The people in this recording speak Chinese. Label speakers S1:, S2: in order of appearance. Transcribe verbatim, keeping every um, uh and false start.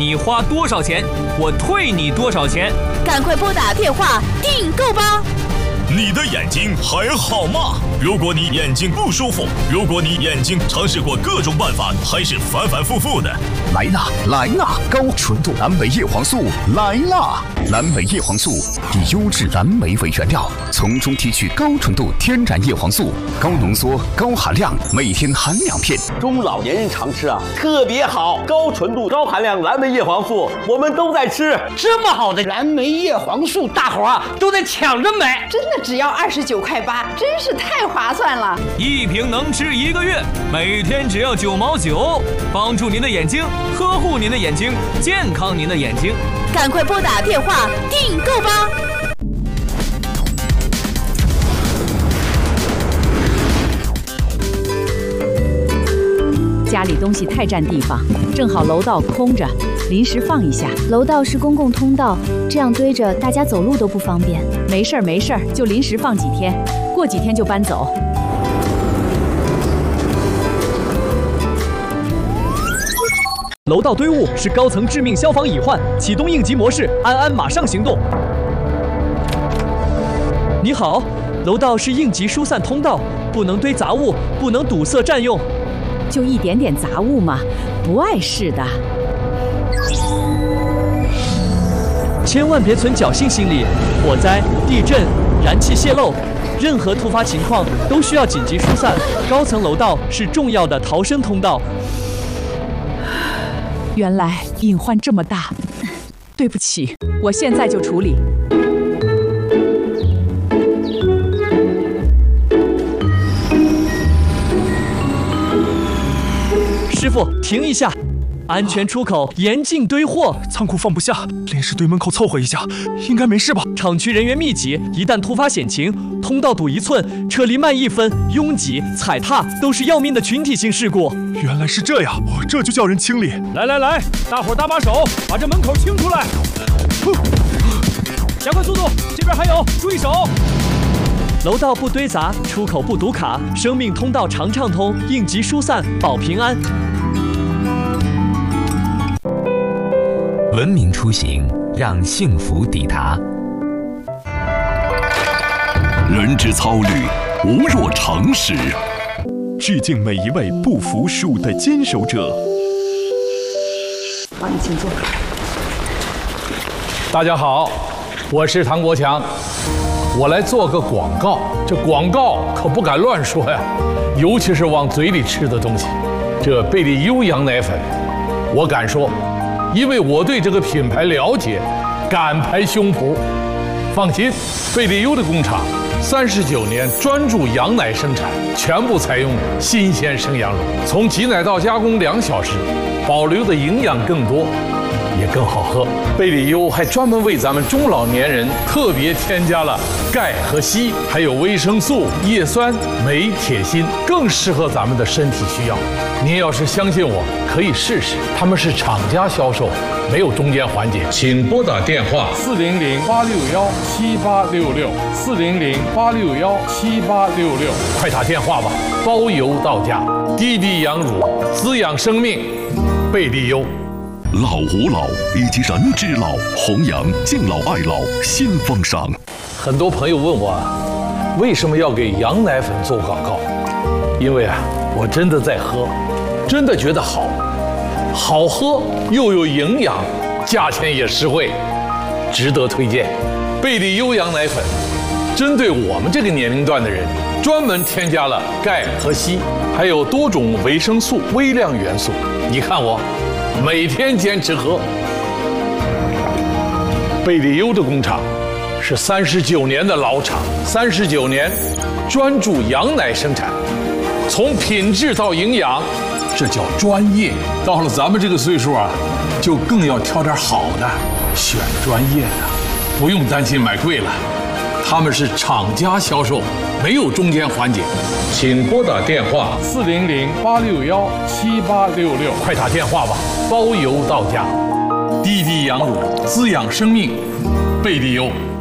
S1: 你花多少钱，我退你多少钱。
S2: 赶快拨打电话订购吧！
S3: 你的眼睛还好吗？如果你眼睛不舒服，如果你眼睛尝试过各种办法，还是反反复复的，
S4: 来啦来啦！高纯度蓝莓叶黄素来啦！蓝莓叶黄素以优质蓝莓为原料，从中提取高纯度天然叶黄素，高浓缩、高含量，每天含两片。
S5: 中老年人常吃啊，特别好。高纯度、高含量蓝莓叶黄素，我们都在吃。
S6: 这么好的蓝莓叶黄素，大伙儿啊都在抢着买，
S7: 真的只要二十九块八，真是太划算了。
S1: 一瓶能吃一个月，每天只要九毛九，帮助您的眼睛，呵护您的眼睛，健康您的眼睛。
S2: 赶快拨打电话订购吧！
S8: 家里东西太占地方，正好楼道空着，临时放一下。
S9: 楼道是公共通道，这样堆着，大家走路都不方便。
S8: 没事儿没事儿，就临时放几天，过几天就搬走。
S10: 楼道堆物是高层致命消防隐患，启动应急模式，安安马上行动。你好，楼道是应急疏散通道，不能堆杂物，不能堵塞占用。
S8: 就一点点杂物嘛，不碍事的。
S10: 千万别存侥幸心理，火灾、地震、燃气泄漏，任何突发情况都需要紧急疏散。高层楼道是重要的逃生通道。
S8: 原来隐患这么大，对不起，我现在就处理。
S10: 师傅，停一下！安全出口严禁堆货，
S3: 仓库放不下，临时堆门口凑合一下，应该没事吧？
S10: 厂区人员密集，一旦突发险情，通道堵一寸，车离慢一分，拥挤、踩踏都是要命的群体性事故。
S3: 原来是这样，我这就叫人清理。
S10: 来来来，大伙搭把手，把这门口清出来！加快速度，这边还有，注意手！楼道不堆杂，出口不堵卡，生命通道常畅通，应急疏散保平安。
S11: 文明出行，让幸福抵达。
S4: 人之操虑，无若常识。
S3: 致敬每一位不服输的坚守者。
S7: 好，你请坐。
S12: 大家好，我是唐国强，我来做个广告。这广告可不敢乱说呀，尤其是往嘴里吃的东西。这贝利优羊奶粉，我敢说。因为我对这个品牌了解，敢拍胸脯。放心，贝利优的工厂三十九年专注羊奶生产，全部采用新鲜生羊乳，从挤奶到加工两小时，保留的营养更多，也更好喝。贝利优还专门为咱们中老年人特别添加了钙和硒，还有维生素、叶酸、镁、铁、锌，更适合咱们的身体需要。您要是相信我，可以试试。他们是厂家销售，没有中间环节。请拨打电话四零零八六幺七八六六四零零八六幺七八六六，快打电话吧，包邮到家。滴滴羊乳，滋养生命，贝利优。
S4: 老吾老以及人之老，弘扬敬老爱老新风尚。
S12: 很多朋友问我，为什么要给羊奶粉做广告？因为啊，我真的在喝，真的觉得好，好喝又有营养，价钱也实惠，值得推荐。贝利优羊奶粉，针对我们这个年龄段的人，专门添加了钙和硒，还有多种维生素、微量元素。你看我。每天坚持喝。贝利优的工厂是三十九年的老厂，三十九年专注羊奶生产，从品质到营养，这叫专业。到了咱们这个岁数啊，就更要挑点好的，选专业的，不用担心买贵了。他们是厂家销售，没有中间环节。请拨打电话四零零八六幺七八六六，快打电话吧，包邮到家。滴滴羊乳，滋养生命，贝利优。